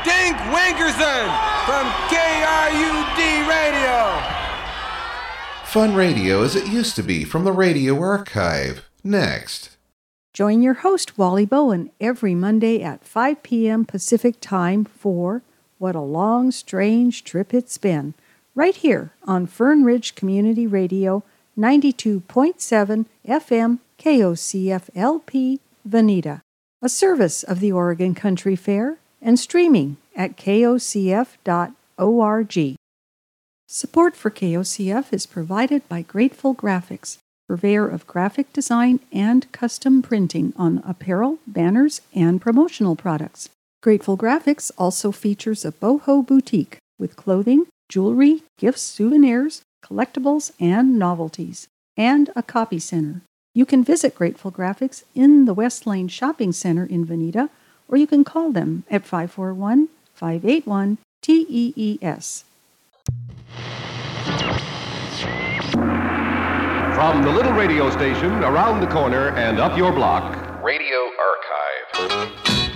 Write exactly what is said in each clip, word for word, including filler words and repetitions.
Dink Winkerson from K R U D Radio. Fun radio as it used to be from the Radio Archive. Next. Join your host, Wally Bowen, every Monday at five p.m. Pacific Time for What a Long, Strange Trip It's Been, right here on Fern Ridge Community Radio, ninety-two point seven F M K O C F L P, Veneta, a service of the Oregon Country Fair, and streaming at K O C F dot org. Support for K O C F is provided by Grateful Graphics, purveyor of graphic design and custom printing on apparel, banners, and promotional products. Grateful Graphics also features a boho boutique with clothing, jewelry, gifts, souvenirs, collectibles, and novelties, and a copy center. You can visit Grateful Graphics in the West Lane Shopping Center in Veneta, or you can call them at five four one, five eight one, T E E S. From the little radio station around the corner and up your block, Radio Archive.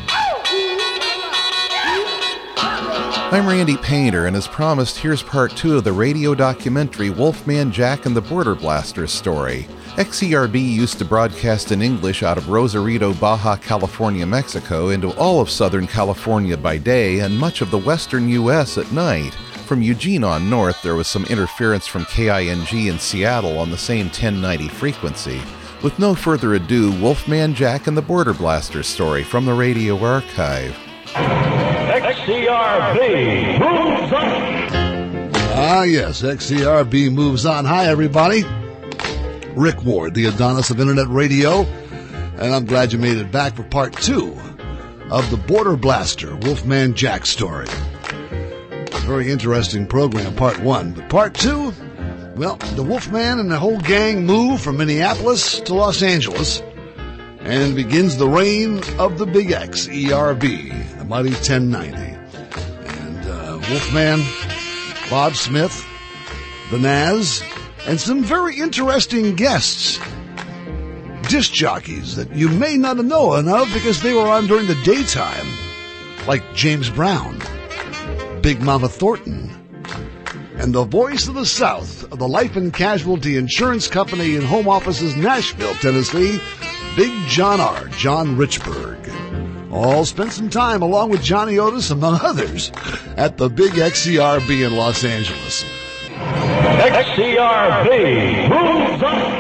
I'm Randy Painter, and as promised, here's part two of the radio documentary Wolfman Jack and the Border Blasters story. X E R B used to broadcast in English out of Rosarito, Baja California, Mexico, into all of Southern California by day and much of the western U S at night. From Eugene on north, there was some interference from K I N G in Seattle on the same ten ninety frequency. With no further ado, Wolfman Jack and the Border Blasters story from the Radio Archive. X E R B moves on. Ah, yes, X E R B moves on. Hi, everybody. Rick Ward, the Adonis of Internet Radio, and I'm glad you made it back for part two of the Border Blaster Wolfman Jack story. Very interesting program, part one. But part two, well, the Wolfman and the whole gang move from Minneapolis to Los Angeles, and begins the reign of the Big X, E R B, the mighty ten ninety. And uh, Wolfman, Bob Smith, the Naz, and some very interesting guests, disc jockeys that you may not have known of because they were on during the daytime, like James Brown, Big Mama Thornton, and the voice of the South of the Life and Casualty Insurance Company in home offices, Nashville, Tennessee, Big John R., John Richburg. All spent some time along with Johnny Otis, among others, at the Big X E R B in Los Angeles. X E R B moves on.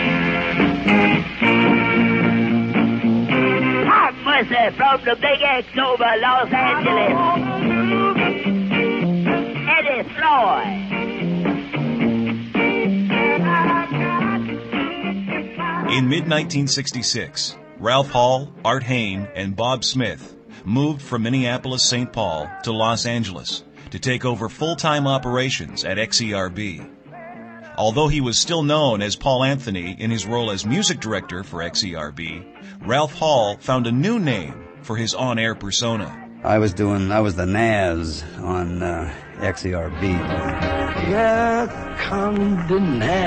Hot mercy from the Big X over Los Angeles. Eddie Floyd. In mid nineteen sixty-six, Ralph Hall, Art Hain, and Bob Smith moved from Minneapolis, Saint Paul to Los Angeles to take over full-time operations at X E R B. Although he was still known as Paul Anthony in his role as music director for X E R B, Ralph Hall found a new name for his on-air persona. I was doing, I was the Naz on uh, X E R B. Here come the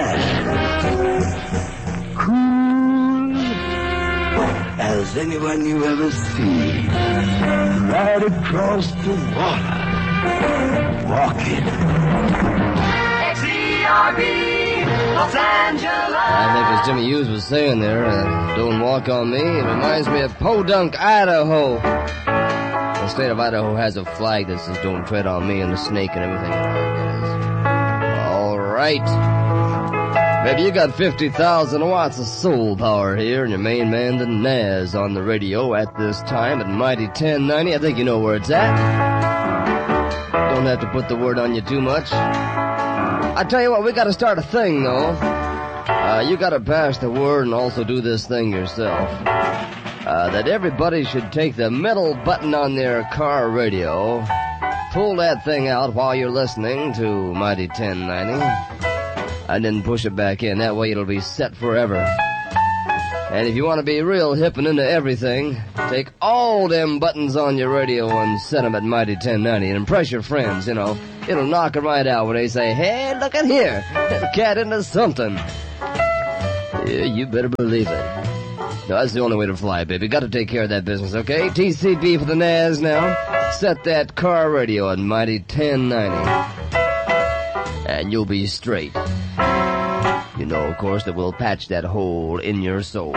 Naz. Cool as anyone you ever see. Right across the water. Walking. X E R B, Los Angeles. I think as Jimmy Hughes was saying there, uh, don't walk on me. It reminds me of Podunk, Idaho. The state of Idaho has a flag that says don't tread on me and the snake and everything. All right. Baby, you got fifty thousand watts of soul power here, and your main man, the Naz, on the radio at this time at Mighty ten ninety. I think you know where it's at. Don't have to put the word on you too much. I tell you what, we got to start a thing, though. Uh, you got to pass the word and also do this thing yourself. Uh, that everybody should take the middle button on their car radio, pull that thing out while you're listening to Mighty ten ninety, and then push it back in. That way it'll be set forever. And if you want to be real hip and into everything, take all them buttons on your radio and set them at Mighty ten ninety and impress your friends, you know. It'll knock them right out when they say, hey, look at here, the cat into something. Yeah, you better believe it. No, that's the only way to fly, baby. Got to take care of that business, okay? T C B for the N A S now. Set that car radio at Mighty ten ninety. And you'll be straight. You know, of course, that we'll patch that hole in your soul.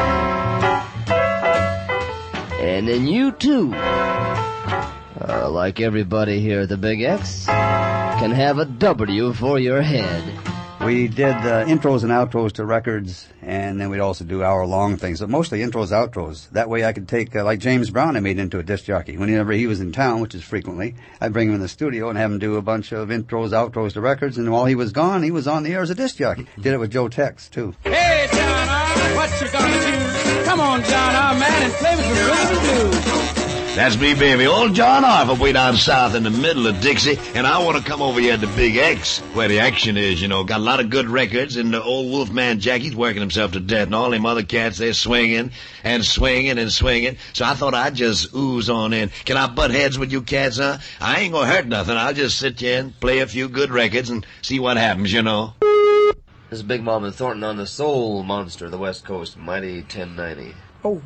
And then you, too, uh, like everybody here at the Big X, can have a W for your head. We did uh, intros and outros to records, and then we'd also do hour-long things, but mostly intros, outros. That way I could take, uh, like James Brown, I made into a disc jockey. Whenever he was in town, which is frequently, I'd bring him in the studio and have him do a bunch of intros, outros to records, and while he was gone, he was on the air as a disc jockey. Did it with Joe Tex, too. Hey, John R., what you gonna do? Come on, John R., man, and play with the rhythm and blues. That's me, baby. Old John R. from way down south in the middle of Dixie, and I want to come over here to Big X, where the action is, you know. Got a lot of good records, and the old Wolfman Jack, he's working himself to death, and all them other cats, they're swinging and swinging and swinging. So I thought I'd just ooze on in. Can I butt heads with you cats, huh? I ain't gonna hurt nothing. I'll just sit here and play a few good records and see what happens, you know. This is Big Mama Thornton on the Soul Monster of the West Coast, Mighty ten ninety. Oh,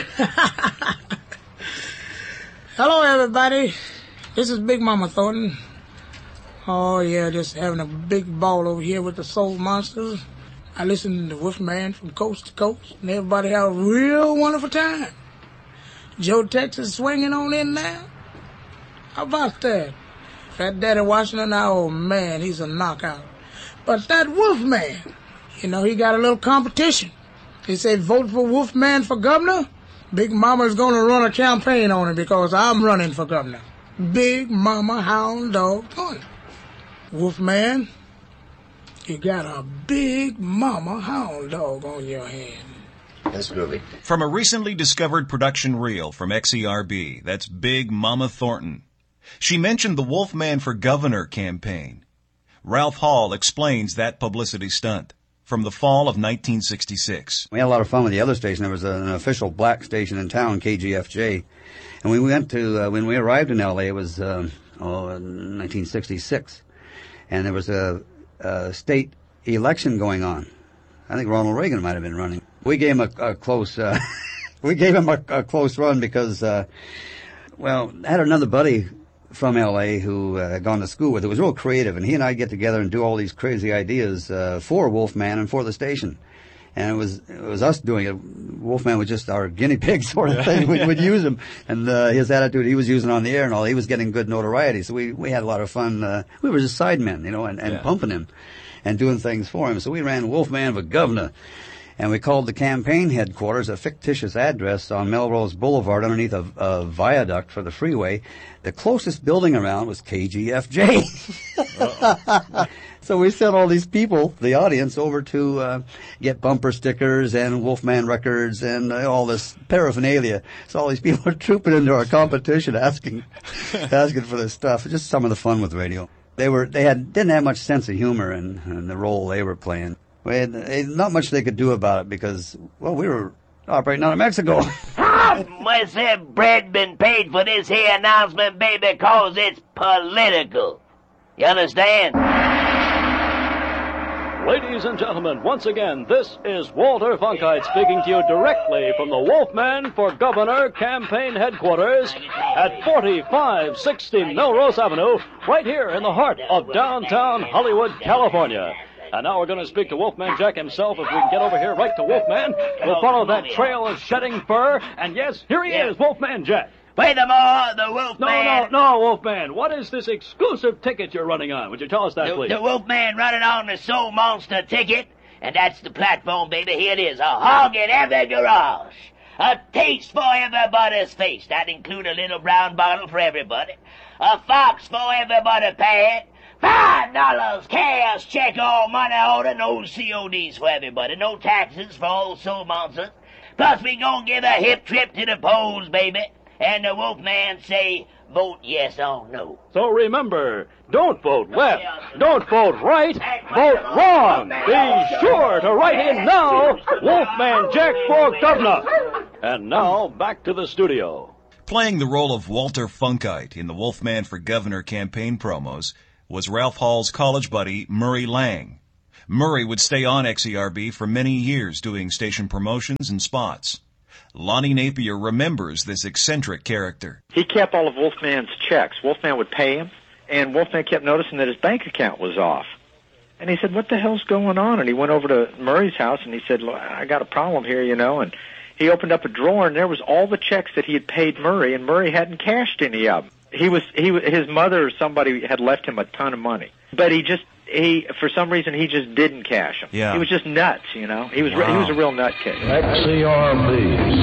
hello, everybody. This is Big Mama Thornton. Oh, yeah, just having a big ball over here with the Soul Monsters. I listen to Wolfman from coast to coast, and everybody have a real wonderful time. Joe Texas swinging on in there. How about that? Fat Daddy Washington, oh, man, he's a knockout. But that Wolfman, you know, he got a little competition. He said, vote for Wolfman for governor. Big Mama's gonna run a campaign on him because I'm running for governor. Big Mama Hound Dog Thornton. Wolfman, you got a Big Mama Hound Dog on your hand. That's groovy. From a recently discovered production reel from X E R B, that's Big Mama Thornton. She mentioned the Wolfman for Governor campaign. Ralph Hall explains that publicity stunt. From the fall of nineteen sixty-six. We had a lot of fun with the other station. There was an official black station in town, K G F J. And we went to, uh, when we arrived in L A, it was, uh, oh, nineteen sixty-six. And there was a, a state election going on. I think Ronald Reagan might have been running. We gave him a, a close, uh, we gave him a, a close run because, uh, well, I had another buddy from L A who uh, had gone to school with. It was real creative, and he and I get together and do all these crazy ideas uh, for Wolfman and for the station. And it was it was us doing it. Wolfman was just our guinea pig sort of thing. We would use him, and uh, his attitude he was using on the air and all. He was getting good notoriety, so we we had a lot of fun. Uh, we were just sidemen, you know, and, and yeah. pumping him and doing things for him. So we ran Wolfman for governor. And we called the campaign headquarters a fictitious address on Melrose Boulevard underneath a, a viaduct for the freeway. The closest building around was K G F J. So we sent all these people, the audience, over to uh, get bumper stickers and Wolfman records and uh, all this paraphernalia. So all these people are trooping into our competition asking asking for this stuff. Just some of the fun with radio. They were they had didn't have much sense of humor in, in the role they were playing. We had, not much they could do about it because, well, we were operating out of Mexico. Must have bread been paid for this here announcement, baby, because it's political. You understand? Ladies and gentlemen, once again, this is Walter Funkite speaking to you directly from the Wolfman for Governor campaign headquarters at forty-five sixty Melrose Avenue, right here in the heart of downtown Hollywood, California. And now we're going to speak to Wolfman Jack himself. If we can get over here right to Wolfman, we'll follow that trail of shedding fur. And yes, here he yeah. is, Wolfman Jack. Furthermore, the Wolfman... No, no, no, Wolfman. What is this exclusive ticket you're running on? Would you tell us that, the, please? The Wolfman running on the Soul Monster ticket. And that's the platform, baby. Here it is. A hog in every garage. A taste for everybody's face. That include a little brown bottle for everybody. A fox for everybody pad. Five dollars cash check, all money order, no C O Ds for everybody, no taxes for all soul monsters. Plus we gonna give a hip trip to the polls, baby. And the Wolfman say, vote yes or no. So remember, don't vote left, don't vote right, vote wrong. Be sure to write in now, Wolfman Jack for governor. And now, back to the studio. Playing the role of Walter Funkite in the Wolfman for Governor campaign promos was Ralph Hall's college buddy, Murray Lang. Murray would stay on X E R B for many years doing station promotions and spots. Lonnie Napier remembers this eccentric character. He kept all of Wolfman's checks. Wolfman would pay him, and Wolfman kept noticing that his bank account was off. And he said, what the hell's going on? And he went over to Murray's house, and he said, look, I got a problem here, you know. And he opened up a drawer, and there was all the checks that he had paid Murray, and Murray hadn't cashed any of them. He was, he, his mother or somebody had left him a ton of money. But he just, he, for some reason, he just didn't cash them. Yeah. He was just nuts, you know. He was, Wow. he was a real nutcase. X C R B